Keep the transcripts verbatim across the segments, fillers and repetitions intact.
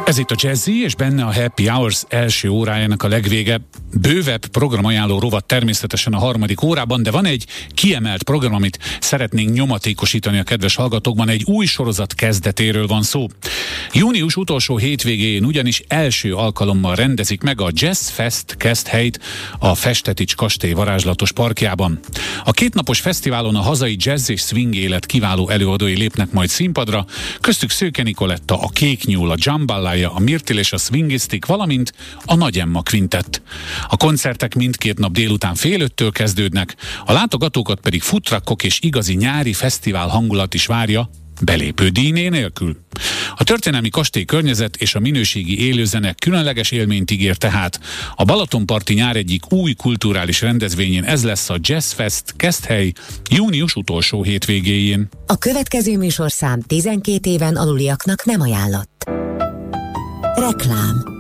Ez itt a Jazzy, és benne a Happy Hours első órájának a legvége. Bővebb programajánló rovat természetesen a harmadik órában, de van egy kiemelt program, amit szeretnénk nyomatékosítani a kedves hallgatókban. Egy új sorozat kezdetéről van szó. Június utolsó hétvégén ugyanis első alkalommal rendezik meg a Jazz Fest Keszthelyt a Festetics kastély varázslatos parkjában. A kétnapos fesztiválon a hazai jazz és swing élet kiváló előadói lépnek majd színpadra, köztük Szőke Nikoletta, a Kék Nyúl, a Jambalaya, a Mirtil és a Swingistik, valamint a Nagy Emma Quintett. A koncertek mindkét nap délután fél öttől kezdődnek, a látogatókat pedig futrakok és igazi nyári fesztivál hangulat is várja, belépő díjné nélkül. A történelmi kastély környezet és a minőségi élőzene különleges élményt ígér tehát. A Balatonparti nyár egyik új kulturális rendezvényén ez lesz a Jazz Fest Keszthely június utolsó hétvégéjén. A következő műsorszám tizenkét éven aluliaknak nem ajánlott. Reklám.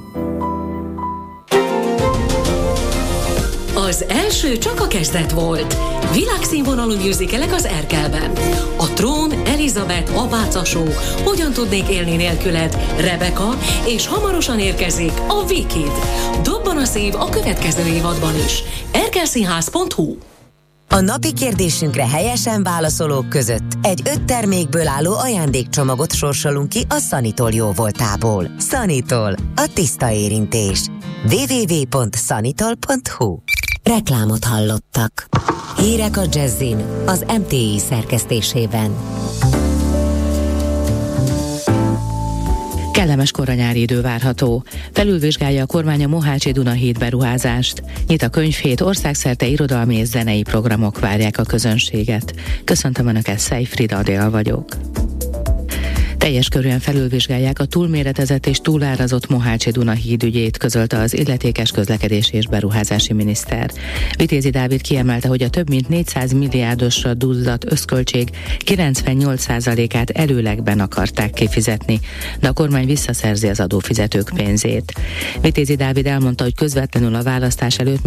Az első csak a kezdet volt. Világszínvonalú musicalek az Erkelben. A Trón, Elizabeth, Apáca Show, Hogyan tudnék élni nélküled, Rebecca, és hamarosan érkezik a Wicked. Dobban a szív a következő évadban is. erkelszínház pont hu. A napi kérdésünkre helyesen válaszolók között egy öt termékből álló ajándékcsomagot sorsolunk ki a Sanitol jóvoltából. Sanitol, a tiszta érintés. double-u double-u double-u pont sanitol pont hu. Reklámot hallottak. Hírek a Jazzin, az em té i szerkesztésében. Kellemes koranyári idő várható. Felülvizsgálja a kormány a Mohácsi-Dunahíd beruházást. Nyit a könyvhét, országszerte irodalmi és zenei programok várják a közönséget. Köszöntöm Önöket, Szejfrida Adél vagyok. Teljes körűen felülvizsgálják a túlméretezett és túlárazott Mohácsi-Dunahíd ügyét, közölte az illetékes közlekedési és beruházási miniszter. Vitézi Dávid kiemelte, hogy a több mint négyszáz milliárdosra duzzadt összköltség kilencvennyolc százalékát előlegben akarták kifizetni, de a kormány visszaszerzi az adófizetők pénzét. Vitézi Dávid elmondta, hogy közvetlenül a választás előtt